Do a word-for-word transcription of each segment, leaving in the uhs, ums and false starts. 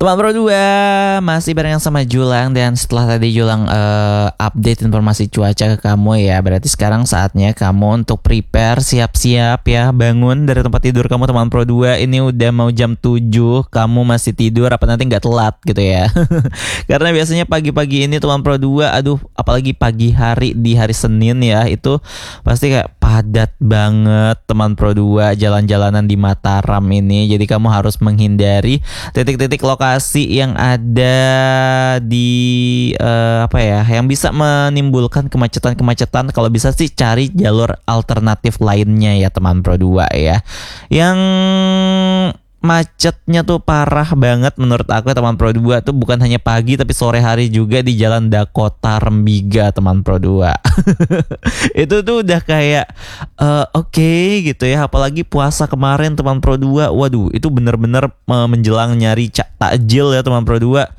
Teman Pro dua masih bareng sama Julang. Dan setelah tadi Julang uh, update informasi cuaca ke kamu ya, berarti sekarang saatnya kamu untuk prepare, siap-siap ya, bangun dari tempat tidur kamu teman Pro dua. Ini udah mau jam tujuh, kamu masih tidur apa nanti gak telat gitu ya. Karena biasanya pagi-pagi ini teman Pro dua, aduh apalagi pagi hari di hari Senin ya, itu pasti kayak padat banget teman Pro dua, jalan-jalanan di Mataram ini. Jadi kamu harus menghindari titik-titik lokasi yang ada di uh, apa ya, yang bisa menimbulkan kemacetan-kemacetan. Kalau bisa sih cari jalur alternatif lainnya ya teman Pro dua ya. Yang macetnya tuh parah banget menurut aku teman Pro dua tuh bukan hanya pagi tapi sore hari juga di Jalan Dakota Rembiga teman Pro dua. Itu tuh udah kayak uh, oke okay, gitu ya, apalagi puasa kemarin teman Pro dua. Waduh, itu bener-bener uh, menjelang nyari cak takjil ya teman Pro dua.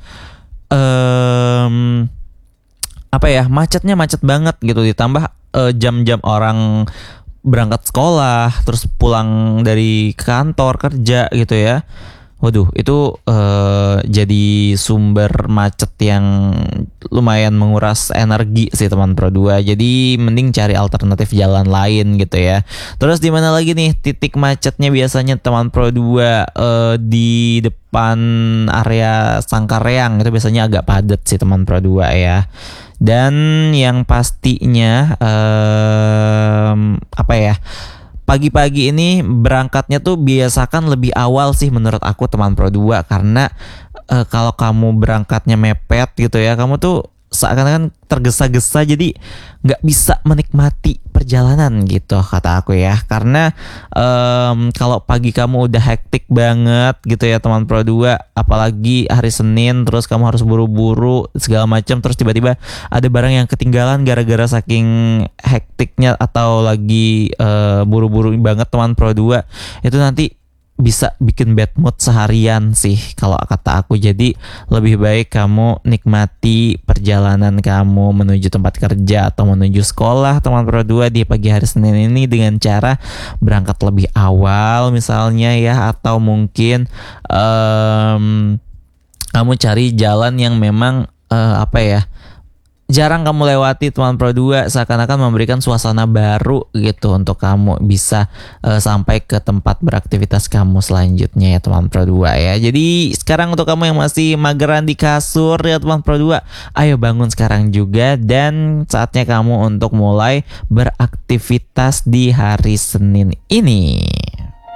Um, apa ya, macetnya macet banget gitu, ditambah uh, jam-jam orang berangkat sekolah, terus pulang dari kantor kerja gitu ya. Waduh, itu uh, jadi sumber macet yang lumayan menguras energi sih teman Pro dua. Jadi mending cari alternatif jalan lain gitu ya. Terus di mana lagi nih titik macetnya biasanya teman Pro dua? Uh, di depan area Sangkareang itu biasanya agak padat sih teman Pro dua ya. Dan yang pastinya um, apa ya, pagi-pagi ini berangkatnya tuh biasakan lebih awal sih menurut aku teman Pro dua. Karena uh, kalau kamu berangkatnya mepet gitu ya, kamu tuh seakan-akan tergesa-gesa, jadi nggak bisa menikmati perjalanan gitu kata aku ya. Karena um, kalau pagi kamu udah hektik banget gitu ya teman Pro dua, apalagi hari Senin, terus kamu harus buru-buru segala macam, terus tiba-tiba ada barang yang ketinggalan gara-gara saking hektiknya atau lagi uh, buru-buru banget teman Pro dua, itu nanti bisa bikin bad mood seharian sih kalau kata aku. Jadi lebih baik kamu nikmati perjalanan kamu menuju tempat kerja atau menuju sekolah teman Pro dua di pagi hari Senin ini dengan cara berangkat lebih awal misalnya ya, atau mungkin um, kamu cari jalan yang memang uh, apa ya, jarang kamu lewati teman Pro dua, seakan-akan memberikan suasana baru gitu untuk kamu bisa uh, sampai ke tempat beraktivitas kamu selanjutnya ya teman Pro dua ya. Jadi sekarang untuk kamu yang masih mageran di kasur ya teman Pro dua, ayo bangun sekarang juga dan saatnya kamu untuk mulai beraktivitas di hari Senin ini.